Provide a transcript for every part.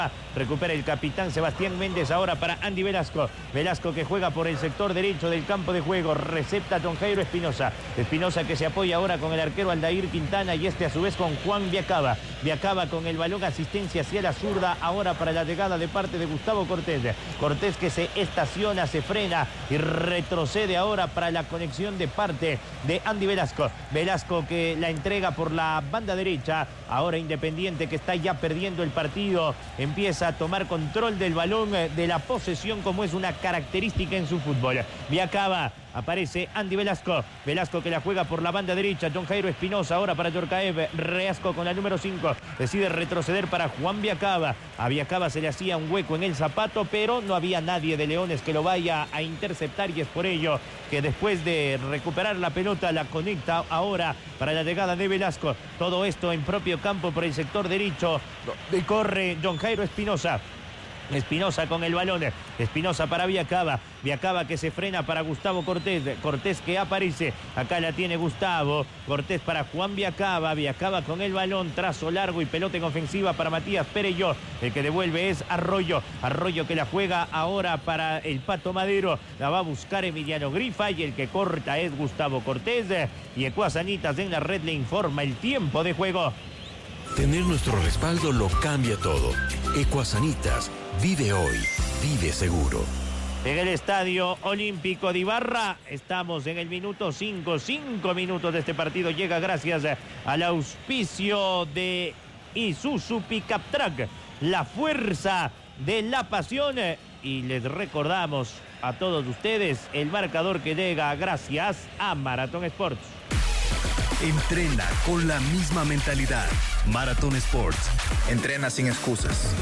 Recupera el capitán Sebastián Méndez ahora para Andy Velasco. Velasco que juega por el sector derecho del campo de juego. Recepta John Jairo Espinosa. Espinosa que se apoya ahora con el arquero Aldair Quintana y a su vez con Juan Viacaba. Viacaba con el balón, asistencia hacia la zurda ahora para la llegada de parte de Gustavo Cortés. Cortés que se estaciona, se frena y retrocede ahora para la conexión de parte de Andy Velasco. Velasco que la entrega por la banda derecha. Ahora Independiente que está ya perdiendo el partido. Empieza a tomar control del balón, de la posesión como es una característica en su fútbol. Viacaba, aparece Andy Velasco. Velasco que la juega por la banda derecha. John Jairo Espinosa ahora para Yorcaev. Reasco con la número 5. Decide retroceder para Juan Viacaba. A Viacaba se le hacía un hueco en el zapato, pero no había nadie de Leones que lo vaya a interceptar y es por ello que después de recuperar la pelota la conecta ahora para la llegada de Velasco. Todo esto en propio campo por el sector derecho, donde corre John Jairo Espinosa. Espinosa con el balón, Espinosa para Viacaba, Viacaba que se frena para Gustavo Cortés, Cortés que aparece, acá la tiene Gustavo, Cortés para Juan Viacaba, Viacaba con el balón, trazo largo y pelota en ofensiva para Matías Pereyó, el que devuelve es Arroyo, Arroyo que la juega ahora para el Pato Madero, la va a buscar Emiliano Grifa y el que corta es Gustavo Cortés y Ecuasanitas en la red le informa el tiempo de juego. Tener nuestro respaldo lo cambia todo. Ecuasanitas, vive hoy, vive seguro. En el Estadio Olímpico de Ibarra estamos en el minuto 5 minutos de este partido. Llega gracias al auspicio de Isuzu Pickup Truck, la fuerza de la pasión. Y les recordamos a todos ustedes el marcador que llega gracias a Marathon Sports. Entrena con la misma mentalidad. Marathon Sports. Entrena sin excusas.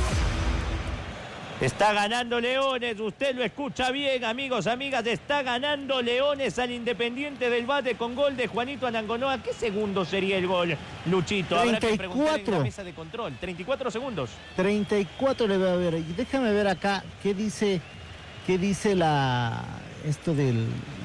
Está ganando Leones, usted lo escucha bien, amigos, amigas, está ganando Leones al Independiente del Valle con gol de Juanito Anangonoa. ¿Qué segundo sería el gol, Luchito? 34. Habrá que preguntar en la mesa de control. 34 segundos. 34 le voy a ver. Déjame ver acá qué dice esto de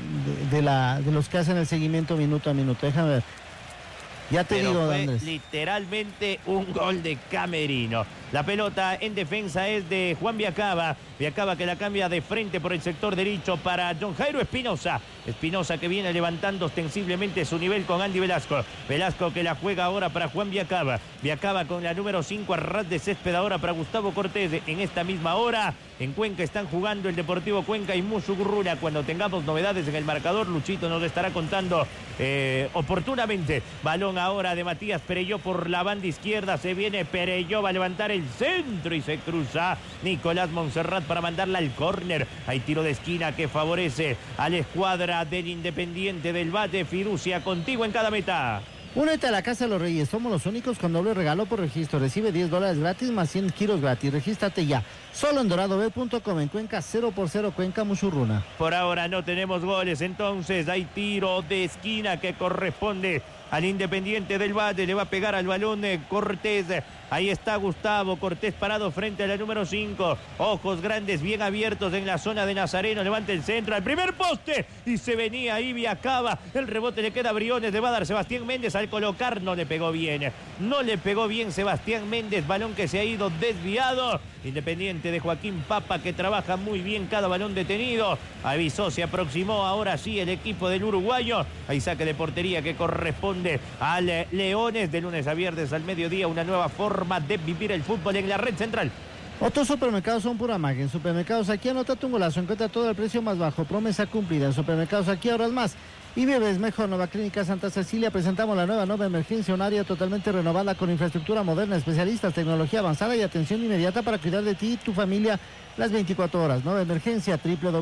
los que hacen el seguimiento minuto a minuto. Déjame ver. Ya te digo, fue Andrés. Literalmente un gol de Camerino. La pelota en defensa es de Juan Viacaba. Viacaba que la cambia de frente por el sector derecho para John Jairo Espinosa. Espinosa que viene levantando ostensiblemente su nivel con Andy Velasco. Velasco que la juega ahora para Juan Viacaba. Viacaba con la número 5 a ras de césped ahora para Gustavo Cortés. En esta misma hora en Cuenca están jugando el Deportivo Cuenca y Musugruna. Cuando tengamos novedades en el marcador, Luchito nos estará contando oportunamente. Balón ahora de Matías Pereyó por la banda izquierda. Se viene Pereyó, va a levantar el centro y se cruza Nicolás Monserrat para mandarla al córner. Hay tiro de esquina que favorece a la escuadra del Independiente del Valle. Fiducia contigo en cada meta. Únete a la Casa de los Reyes, somos los únicos con doble regalo por registro. Recibe $10 gratis más 100 kilos gratis. Regístrate ya. Solo en doradobet.com. En Cuenca 0-0 Cuenca Musurruna. Por ahora no tenemos goles, entonces hay tiro de esquina que corresponde al Independiente del Valle. Le va a pegar al balón Cortés. Ahí está Gustavo Cortés parado frente a la número 5. Ojos grandes, bien abiertos en la zona de Nazareno. Levanta el centro al primer poste y se venía ahí Viacaba. El rebote le queda a Briones, le va a dar Sebastián Méndez al colocar. No le pegó bien. No le pegó bien Sebastián Méndez. Balón que se ha ido desviado. Independiente de Joaquín Papa que trabaja muy bien cada balón detenido. Avisó, se aproximó ahora sí el equipo del uruguayo. Hay saque de portería que corresponde al Leones. De lunes a viernes al mediodía, una nueva forma de vivir el fútbol en la red central. Otros supermercados son pura magia. En Supermercados Aquí anota tu golazo, encuentra todo el precio más bajo, promesa cumplida. En Supermercados Aquí ahorras más y bebes mejor. Nueva Clínica Santa Cecilia, presentamos la nueva Emergencia, un área totalmente renovada con infraestructura moderna, especialistas, tecnología avanzada y atención inmediata para cuidar de ti y tu familia las 24 horas. Nueva Emergencia,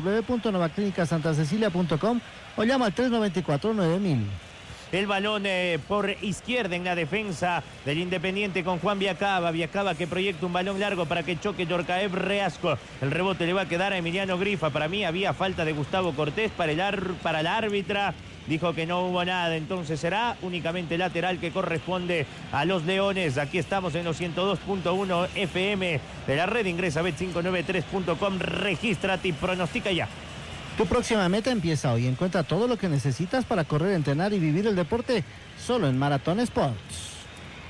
www.novaclinicasantaCecilia.com o llama al 394-9000. El balón por izquierda en la defensa del Independiente con Juan Viacaba. Viacaba que proyecta un balón largo para que choque Yorcaev Reasco. El rebote le va a quedar a Emiliano Grifa. Para mí había falta de Gustavo Cortés para la árbitra. Dijo que no hubo nada, entonces será únicamente lateral que corresponde a los Leones. Aquí estamos en los 102.1 FM de la red. Ingresa a bet593.com, regístrate y pronostica ya. Tu próxima meta empieza hoy. Encuentra todo lo que necesitas para correr, entrenar y vivir el deporte solo en Marathon Sports.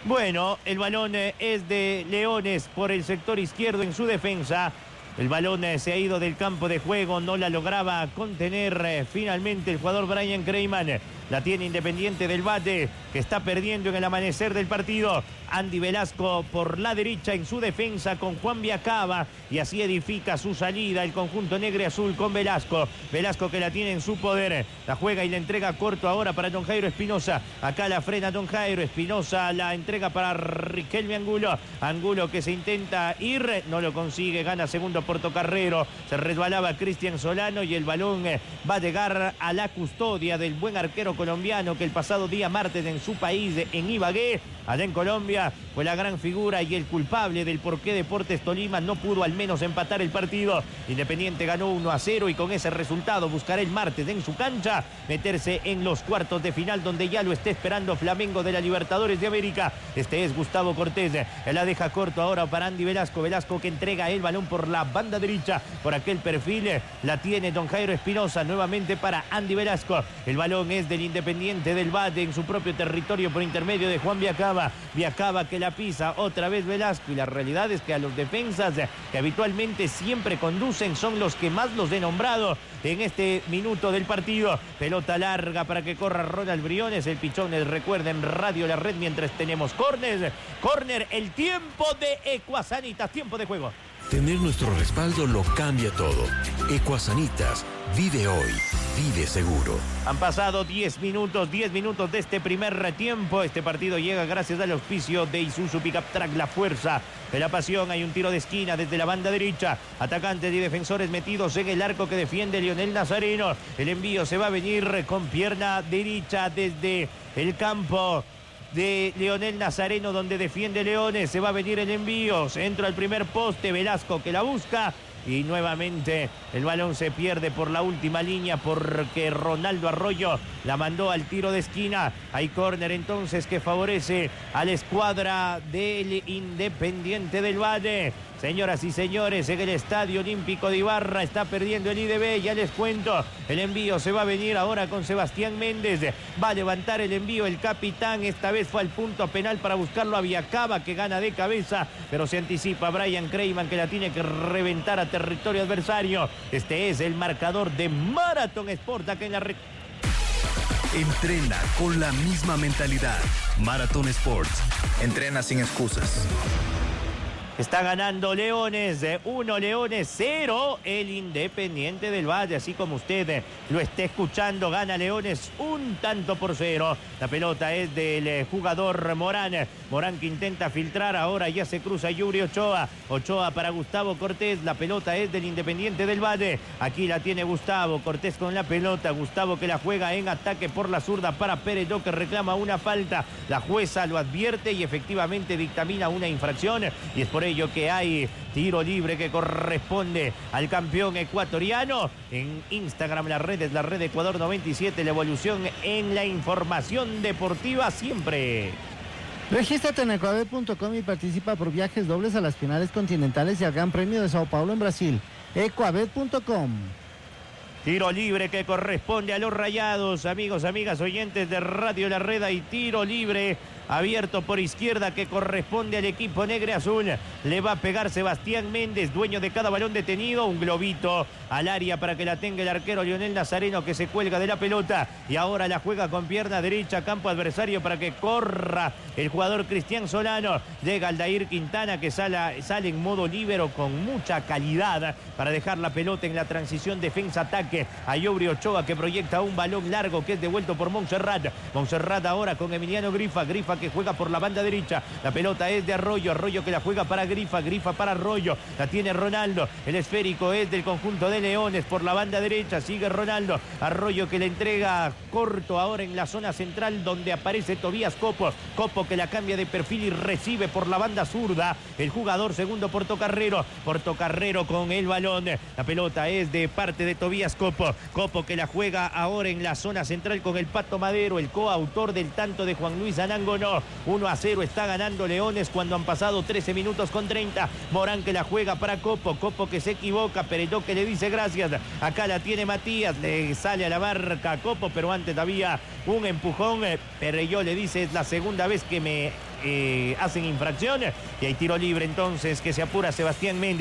Bueno, el balón es de Leones por el sector izquierdo en su defensa. El balón se ha ido del campo de juego, no la lograba contener finalmente el jugador Brian Creighman. La tiene Independiente del Valle, que está perdiendo en el amanecer del partido. Andy Velasco por la derecha en su defensa con Juan Viacaba, y así edifica su salida el conjunto negro y azul con Velasco. Velasco que la tiene en su poder, la juega y la entrega corto ahora para Don Jairo Espinosa. Acá la frena Don Jairo Espinosa, la entrega para Riquelme Angulo. Angulo que se intenta ir, no lo consigue, gana segundo Portocarrero. Se resbalaba Cristian Solano y el balón va a llegar a la custodia del buen arquero colombiano que el pasado día martes en su país, en Ibagué, allá en Colombia, fue la gran figura y el culpable del por qué Deportes Tolima no pudo al menos empatar el partido. Independiente ganó 1-0 y con ese resultado buscará el martes en su cancha meterse en los cuartos de final, donde ya lo está esperando Flamengo de la Libertadores de América. Este es Gustavo Cortés, la deja corto ahora para Andy Velasco. Velasco que entrega el balón por la banda derecha, por aquel perfil la tiene Don Jairo Espinosa, nuevamente para Andy Velasco. El balón es del Independiente del Valle en su propio territorio por intermedio de Juan Viacaba. Viacaba que la pisa otra vez Velasco, y la realidad es que a los defensas que habitualmente siempre conducen son los que más los he nombrado en este minuto del partido. Pelota larga para que corra Ronald Briones. El pichón, recuerden, Radio La Red mientras tenemos córner. Córner, el tiempo de Ecuasanitas, tiempo de juego. Tener nuestro respaldo lo cambia todo. Ecuasanitas, vive hoy, vive seguro. Han pasado 10 minutos de este primer tiempo. Este partido llega gracias al auspicio de Isuzu Pickup Track, la fuerza de la pasión. Hay un tiro de esquina desde la banda derecha. Atacantes y defensores metidos en el arco que defiende Lionel Nazareno. El envío se va a venir con pierna derecha desde el campo de Lionel Nazareno, donde defiende Leones. Se va a venir el envío, centro al primer poste, Velasco que la busca, y nuevamente el balón se pierde por la última línea porque Ronaldo Arroyo la mandó al tiro de esquina. Hay córner entonces que favorece a la escuadra del Independiente del Valle. Señoras y señores, en el Estadio Olímpico de Ibarra está perdiendo el IDB, ya les cuento. El envío se va a venir ahora con Sebastián Méndez. Va a levantar el envío el capitán. Esta vez fue al punto penal para buscarlo a Viacaba, que gana de cabeza, pero se anticipa Brian Creighman, que la tiene que reventar a territorio adversario. Este es el marcador de Marathon Sport acá en la red. Entrena con la misma mentalidad. Marathon Sports. Entrena sin excusas. Está ganando Leones, 1 Leones, 0 el Independiente del Valle, así como usted lo está escuchando, gana Leones 1-0. La pelota es del jugador Morán. Morán que intenta filtrar, ahora ya se cruza Yuri Ochoa. Ochoa para Gustavo Cortés, la pelota es del Independiente del Valle. Aquí la tiene Gustavo, Cortés con la pelota, Gustavo que la juega en ataque por la zurda para Peredo, que reclama una falta. La jueza lo advierte y efectivamente dictamina una infracción, y es por ello que hay tiro libre que corresponde al campeón ecuatoriano. En Instagram, la red es la red Ecuador 97, la evolución en la información deportiva siempre. Regístrate en ecuabet.com y participa por viajes dobles a las finales continentales y al Gran Premio de Sao Paulo en Brasil. ecuabet.com. Tiro libre que corresponde a los Rayados, amigos, amigas, oyentes de Radio La Red, y tiro libre abierto por izquierda que corresponde al equipo negro azul. Le va a pegar Sebastián Méndez, dueño de cada balón detenido. Un globito al área para que la tenga el arquero Lionel Nazareno, que se cuelga de la pelota y ahora la juega con pierna derecha, campo adversario, para que corra el jugador Cristian Solano. Llega Aldair Quintana, que sale en modo líbero con mucha calidad para dejar la pelota en la transición defensa-ataque. A Yuri Ochoa, que proyecta un balón largo que es devuelto por Montserrat. Montserrat ahora con Emiliano Grifa. Grifa que juega por la banda derecha. La pelota es de Arroyo. Arroyo que la juega para Grifa. Grifa para Arroyo. La tiene Ronaldo. El esférico es del conjunto de Leones por la banda derecha. Sigue Ronaldo. Arroyo que le entrega corto ahora en la zona central, donde aparece Tobías Copo. Copo que la cambia de perfil y recibe por la banda zurda el jugador segundo Portocarrero. Portocarrero con el balón. La pelota es de parte de Tobías Copo. Copo que la juega ahora en la zona central con el Pato Madero, el coautor del tanto de Juan Luis Anango. No, 1-0 está ganando Leones cuando han pasado 13 minutos con 30. Morán que la juega para Copo. Copo que se equivoca. Peretó que le dice gracias. Acá la tiene Matías. Le sale a la marca a Copo, pero antes había un empujón. Pereyó le dice: es la segunda vez que me hacen infracción y hay tiro libre entonces que se apura Sebastián Méndez.